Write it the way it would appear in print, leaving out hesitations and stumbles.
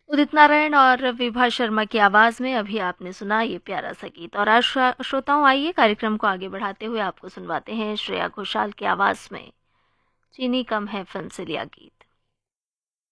उदित नारायण और विभा शर्मा की आवाज़ में अभी आपने सुना ये प्यारा सा गीत। और आज श्रोताओं, आइए कार्यक्रम को आगे बढ़ाते हुए आपको सुनवाते हैं श्रेया घोषाल की आवाज़ में चीनी कम है फिल्म से लिया गीत।